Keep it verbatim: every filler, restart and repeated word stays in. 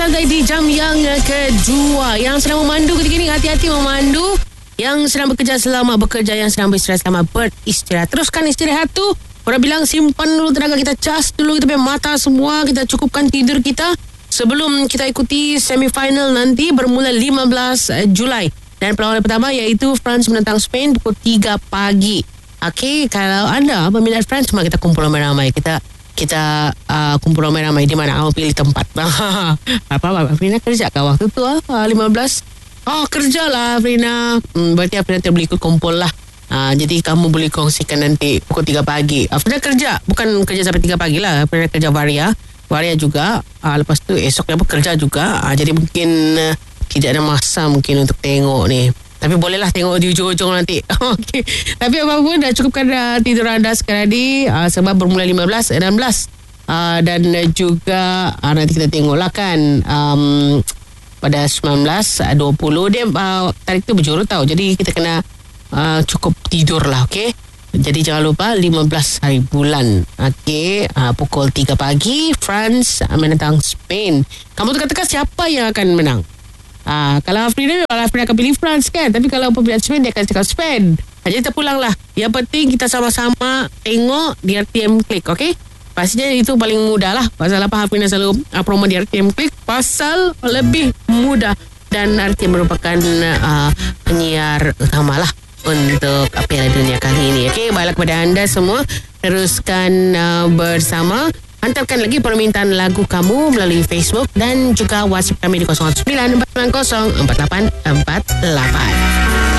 santai di jam yang kedua. Yang sedang memandu ketika ini, hati-hati memandu. Yang sedang bekerja, selamat bekerja. Yang sedang beristirahat, selamat beristirahat. Teruskan istirahat tu. Orang bilang simpan dulu tenaga kita, cas dulu kita punya mata semua, kita cukupkan tidur kita sebelum kita ikuti semifinal nanti bermula lima belas Julai. Dan perlawanan pertama iaitu France menentang Spain pukul tiga pagi. Okey, kalau anda peminat France, mari kita kumpul ramai-ramai. Kita kita uh, kumpul ramai-ramai di mana? Awak pilih tempat. Apa Afrina kerja ke waktu tu ah lima belas? Oh, kerjalah Afrina. Hmm, berarti Afrina boleh ikut kumpul lah. Uh, jadi kamu boleh kongsikan nanti pukul tiga pagi. Afrina kerja, bukan kerja sampai tiga pagi lah. Afrina kerja Varia. Varia juga. Uh, lepas tu esok apa kerja juga. Uh, jadi mungkin uh, tidak ada masa mungkin untuk tengok ni. Tapi bolehlah tengok di ujung-ujung nanti. Okey. Tapi apapun, dah cukupkan dah tidur anda sekarang ni. Uh, sebab bermula lima belas, enam belas. Uh, dan juga uh, nanti kita tengoklah kan. Um, pada sembilan belas, dua puluh. Dia uh, tarik tu berjurut tau. Jadi kita kena uh, cukup tidur lah. Okey. Jadi jangan lupa lima belas hari bulan. Okey. Uh, pukul tiga pagi. France uh, menentang Spain. Kamu teka-teka siapa yang akan menang? Ah, kalau Afrina, kalau Afrina akan pilih France kan. Tapi kalau pemilihan Spain, dia akan cakap Spain. Ah, jadi kita pulanglah. Yang penting kita sama-sama tengok di R T M Click, okey? Pastinya itu paling mudah lah. Pasal apa Afrina selalu uh, promo di R T M Click? Pasal lebih mudah. Dan R T M merupakan uh, penyiar utama lah untuk Piala Dunia kali ini. Okey, baiklah kepada anda semua. Teruskan uh, bersama. Hantarkan lagi permintaan lagu kamu melalui Facebook dan juga WhatsApp kami di kosong sembilan empat sembilan kosong empat lapan empat lapan.